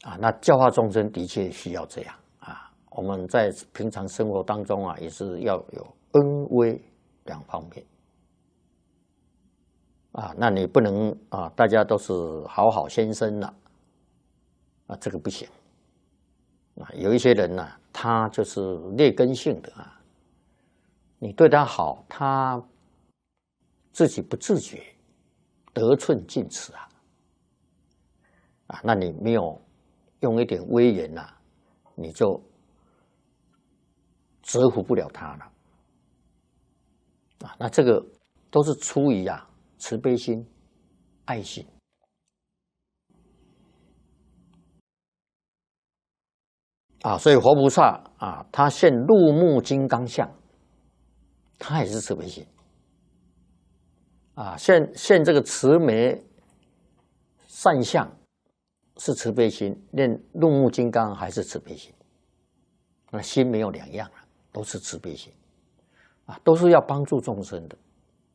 那教化众生的确需要这样啊。我们在平常生活当中啊，也是要有恩威两方面啊。那你不能啊，大家都是好好先生了这个不行啊。有一些人呢，他就是劣根性的啊，你对他好，他自己不自觉，得寸进尺那你没有用一点威严你就折服不了他了那这个都是出于慈悲心、爱心所以活菩萨他现入目金刚相，他也是慈悲心现这个慈眉善相是慈悲心，练入目金刚还是慈悲心，那心没有两样都是慈悲心都是要帮助众生的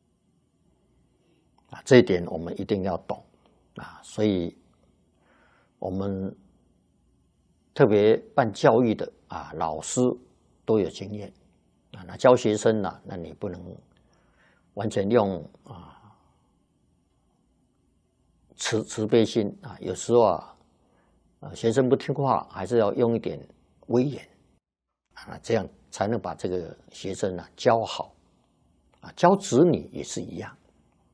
这一点我们一定要懂所以我们特别办教育的老师都有经验那教学生那你不能完全用慈悲心有时候学生不听话，还是要用一点威严这样才能把这个学生教好教子女也是一样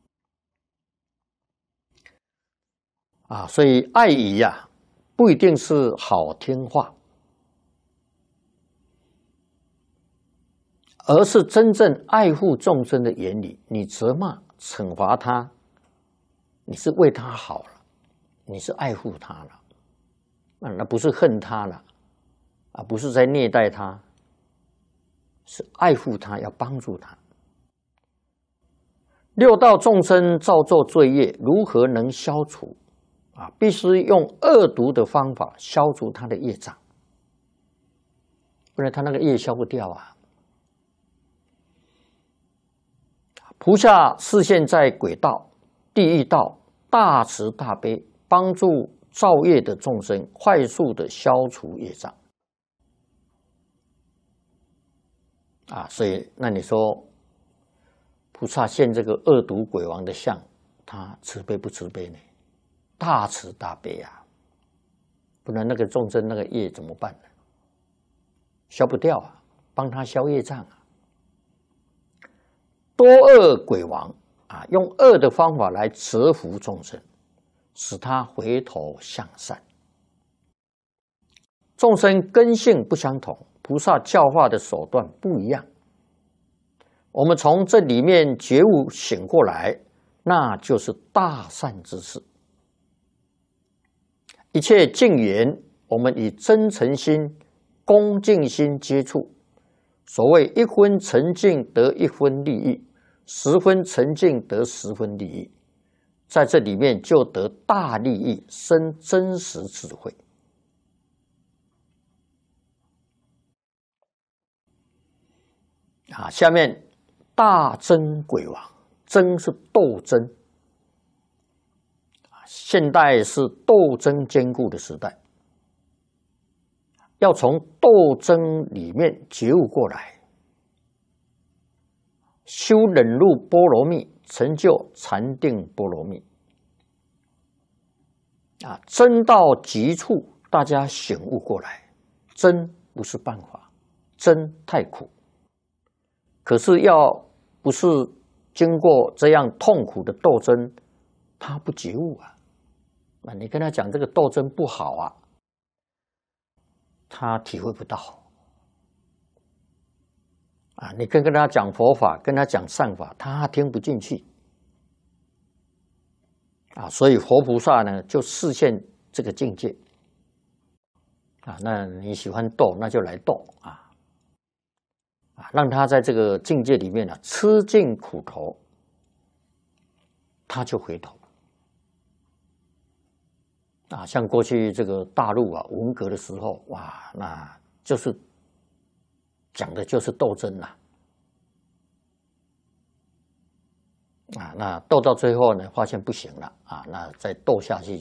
所以爱语不一定是好听话，而是真正爱护众生的言语。你责骂、惩罚他，你是为他好了，你是爱护他了那不是恨他了不是在虐待他，是爱护他，要帮助他。六道众生造作罪业，如何能消除必须用恶毒的方法消除他的业障，不然他那个业消不掉菩萨示现在鬼道、地狱道，大慈大悲，帮助造业的众生快速的消除业障所以那你说菩萨现这个恶毒鬼王的相，他慈悲不慈悲呢？大慈大悲不然那个众生那个业怎么办呢？消不掉帮他消业障多恶鬼王用恶的方法来折服众生，使他回头向善。众生根性不相同，菩萨教化的手段不一样。我们从这里面觉悟醒过来，那就是大善之事。一切境缘，我们以真诚心、恭敬心接触。所谓一分沉静得一分利益，10分沉静得10分利益，在这里面就得大利益，生真实智慧。下面大争鬼王，争是斗争。现代是斗争坚固的时代，要从斗争里面觉悟过来，修忍辱波罗蜜，成就禅定波罗蜜。争到极处，大家醒悟过来，争不是办法，争太苦。可是要不是经过这样痛苦的斗争，他不觉悟你跟他讲这个斗争不好他体会不到你跟他讲佛法，跟他讲善法，他听不进去所以活菩萨呢，就示现这个境界那你喜欢斗，那就来斗让他在这个境界里面吃尽苦头，他就回头像过去这个大陆文革的时候那就是讲的就是斗争那斗到最后呢，发现不行了那再斗下去